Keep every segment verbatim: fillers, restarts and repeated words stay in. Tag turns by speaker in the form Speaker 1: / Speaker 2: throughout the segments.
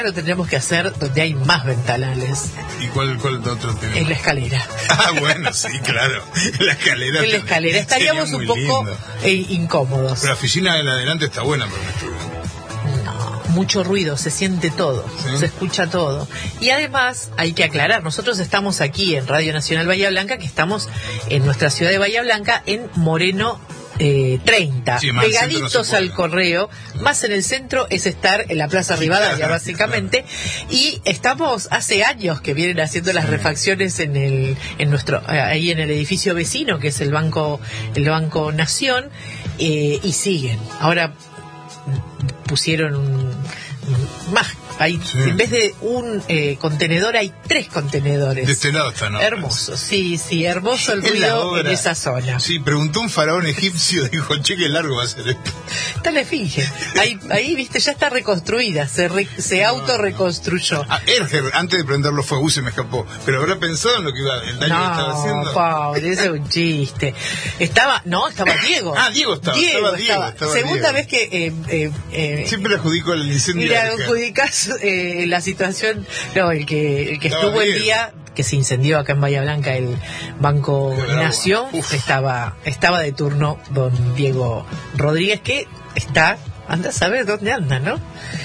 Speaker 1: Lo tendríamos que hacer donde hay más ventanales.
Speaker 2: ¿Y cuál, cuál otro tenemos?
Speaker 1: En la escalera.
Speaker 2: Ah, bueno, sí, claro. En la escalera.
Speaker 1: En la escalera. Estaríamos un poco eh, incómodos.
Speaker 2: Pero la oficina de adelante está buena para un estudio.
Speaker 1: No, mucho ruido, se siente todo, ¿sí? Se escucha todo. Y además, hay que aclarar, nosotros estamos aquí en Radio Nacional Bahía Blanca, que estamos en nuestra ciudad de Bahía Blanca, en Moreno Eh, treinta, sí, pegaditos no al correo, más en el centro es estar en la Plaza Rivadavia, básicamente, y estamos hace años que vienen haciendo las refacciones en el, en nuestro, ahí en el edificio vecino, que es el Banco, el Banco Nación, eh, y siguen. Ahora pusieron un, un, más. Hay, sí. En vez de un eh, contenedor hay tres contenedores.
Speaker 2: De este lado están.
Speaker 1: Hermoso, sí, sí, hermoso el ruido en esa zona.
Speaker 2: Sí, preguntó un faraón egipcio, dijo, che, qué largo va a ser esto.
Speaker 1: Está la esfinge. Ahí, ahí, viste, ya está reconstruida, se, re, se no, auto-reconstruyó.
Speaker 2: Ah, Erger, antes de prender los fuegos, se me escapó. Pero habrá pensado en lo que iba, el daño
Speaker 1: no,
Speaker 2: que estaba haciendo.
Speaker 1: No, Paul, ese es un chiste. Estaba, no, estaba Diego.
Speaker 2: Ah, Diego estaba.
Speaker 1: Diego
Speaker 2: estaba,
Speaker 1: estaba.
Speaker 2: Diego, estaba
Speaker 1: Segunda
Speaker 2: Diego.
Speaker 1: vez que... Eh, eh, eh,
Speaker 2: Siempre le adjudico el incendio.
Speaker 1: Mira, adjudicás eh, la situación, no, el que, el que
Speaker 2: estaba
Speaker 1: estuvo
Speaker 2: bien.
Speaker 1: el día que se incendió acá en Bahía Blanca el Banco Nación, estaba estaba de turno don Diego Rodríguez, que está, anda a saber dónde anda, ¿no?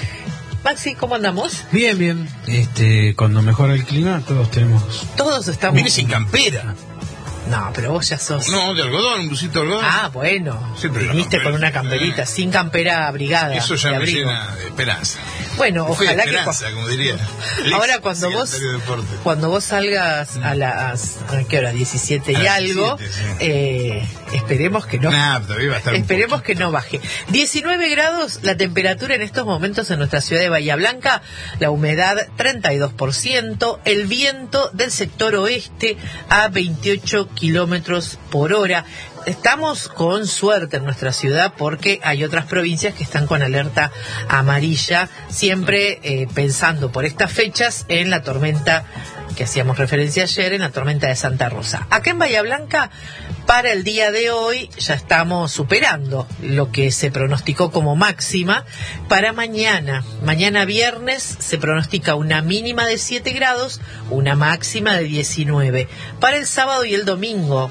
Speaker 1: Maxi, ¿cómo andamos?
Speaker 3: Bien, bien. Este, cuando mejora el clima, todos tenemos...
Speaker 1: Todos estamos...
Speaker 2: Mire sin campera.
Speaker 1: No, pero vos ya sos...
Speaker 2: No, de algodón, un busito de algodón.
Speaker 1: Ah, bueno.
Speaker 2: Siempre
Speaker 1: viniste con una camperita, eh. sin campera abrigada.
Speaker 2: Eso ya me llena de esperanza.
Speaker 1: Bueno,
Speaker 2: de
Speaker 1: ojalá
Speaker 2: de esperanza,
Speaker 1: que...
Speaker 2: como diría.
Speaker 1: Ahora cuando vos cuando vos salgas a las... ¿A qué hora? diecisiete y algo. diecisiete, sí. eh, esperemos que no...
Speaker 2: Nah, todavía va a estar
Speaker 1: esperemos que no baje. diecinueve grados la temperatura en estos momentos en nuestra ciudad de Bahía Blanca. La humedad treinta y dos por ciento. El viento del sector oeste a veintiocho kilómetros por hora. Estamos con suerte en nuestra ciudad porque hay otras provincias que están con alerta amarilla, siempre eh, pensando por estas fechas en la tormenta que hacíamos referencia ayer, en la tormenta de Santa Rosa. Acá en Bahía Blanca, para el día de hoy, ya estamos superando lo que se pronosticó como máxima. Para mañana, mañana viernes, se pronostica una mínima de siete grados, una máxima de diecinueve. Para el sábado y el domingo,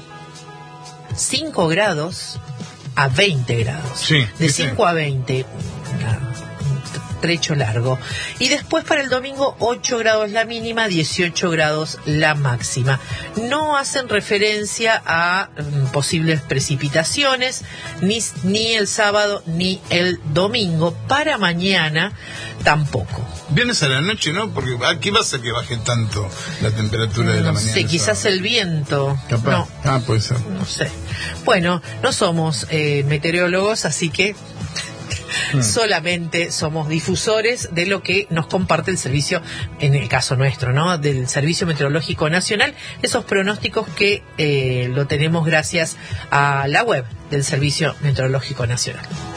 Speaker 1: cinco grados a veinte grados.
Speaker 2: Sí,
Speaker 1: de
Speaker 2: sí,
Speaker 1: cinco a veinte. Un trecho largo. Y después para el domingo, ocho grados la mínima, dieciocho grados la máxima. No hacen referencia a um, posibles precipitaciones, ni, ni el sábado ni el domingo. Para mañana, tampoco.
Speaker 2: Viernes a la noche, ¿no? Porque aquí va a ser que baje tanto la temperatura de la
Speaker 1: no
Speaker 2: mañana.
Speaker 1: sé, quizás el viento.
Speaker 2: Capaz.
Speaker 1: No,
Speaker 2: ah, puede ser.
Speaker 1: No sé. Bueno, no somos eh, meteorólogos, así que hmm. solamente somos difusores de lo que nos comparte el servicio, en el caso nuestro, ¿no? Del Servicio Meteorológico Nacional, esos pronósticos que eh, lo tenemos gracias a la web del Servicio Meteorológico Nacional.